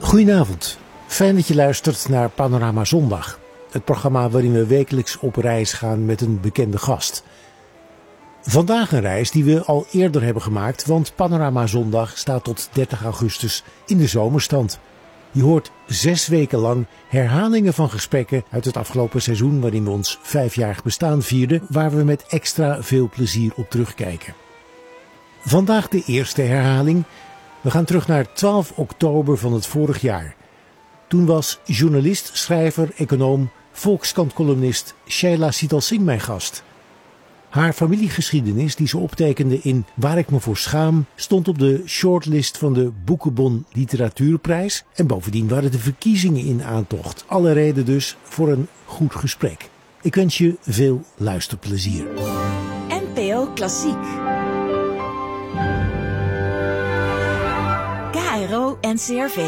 Goedenavond. Fijn dat je luistert naar Panorama Zondag. Het programma waarin we wekelijks op reis gaan met een bekende gast. Vandaag een reis die we al eerder hebben gemaakt, want Panorama Zondag staat tot 30 augustus in de zomerstand. Je hoort 6 weken lang herhalingen van gesprekken uit het afgelopen seizoen waarin we ons 5-jarig bestaan vierden, waar we met extra veel plezier op terugkijken. Vandaag de eerste herhaling. We gaan terug naar 12 oktober van het vorig jaar. Toen was journalist, schrijver, econoom, Volkskrant-columnist Sheila Sital Singh mijn gast. Haar familiegeschiedenis die ze optekende in Waar ik me voor schaam stond op de shortlist van de Boekenbon Literatuurprijs. En bovendien waren de verkiezingen in aantocht. Alle reden dus voor een goed gesprek. Ik wens je veel luisterplezier. NPO Klassiek. KRO NCRV.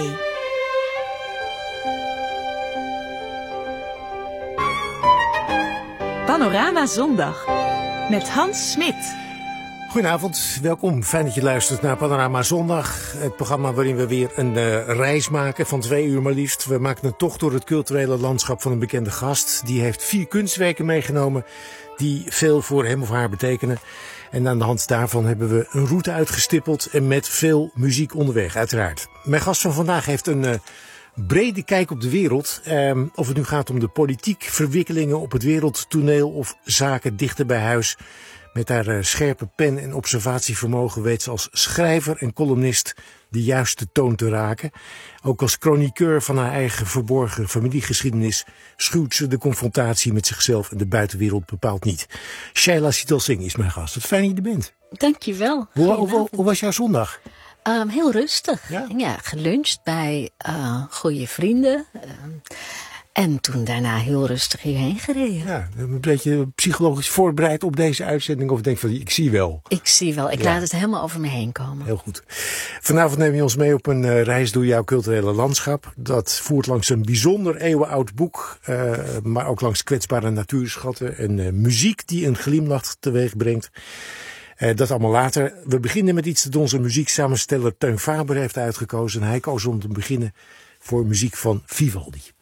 Panorama Zondag met Hans Smit. Goedenavond, welkom. Fijn dat je luistert naar Panorama Zondag. Het programma waarin we weer een reis maken van 2 uur maar liefst. We maken een tocht door het culturele landschap van een bekende gast. Die heeft 4 kunstwerken meegenomen die veel voor hem of haar betekenen. En aan de hand daarvan hebben we een route uitgestippeld en met veel muziek onderweg, uiteraard. Mijn gast van vandaag heeft een brede kijk op de wereld. Of het nu gaat om de politiek, verwikkelingen op het wereldtoneel of zaken dichter bij huis. Met haar scherpe pen en observatievermogen weet ze als schrijver en columnist de juiste toon te raken. Ook als chroniqueur van haar eigen verborgen familiegeschiedenis schuwt ze de confrontatie met zichzelf en de buitenwereld bepaald niet. Sheila Sital Singh is mijn gast. Wat fijn dat je er bent. Dankjewel. Hoe was jouw zondag? Heel rustig. Ja, geluncht bij goede vrienden. En toen daarna heel rustig hierheen gereden. Ja, een beetje psychologisch voorbereid op deze uitzending of denk van ik zie wel. Ik zie wel. Ik laat het helemaal over me heen komen. Heel goed. Vanavond neem je ons mee op een reis door jouw culturele landschap. Dat voert langs een bijzonder eeuwenoud boek. Maar ook langs kwetsbare natuurschatten en muziek die een glimlach teweeg brengt. Dat allemaal later. We beginnen met iets dat onze muzieksamensteller Teun Faber heeft uitgekozen. En hij koos om te beginnen voor muziek van Vivaldi.